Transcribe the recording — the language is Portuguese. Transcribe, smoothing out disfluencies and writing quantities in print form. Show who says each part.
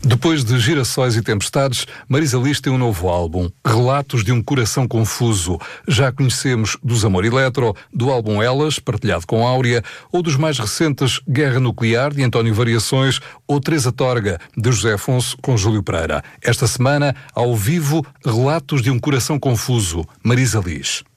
Speaker 1: Depois de Girassóis e Tempestades, Marisa Liz tem um novo álbum, Relatos de um Coração Confuso. Já conhecemos dos Amor Eletro, do álbum Elas, partilhado com Áurea, ou dos mais recentes Guerra Nuclear, de António Variações, ou Teresa Torga, de José Afonso, com Júlio Pereira. Esta semana, ao vivo, Relatos de um Coração Confuso, Marisa Liz.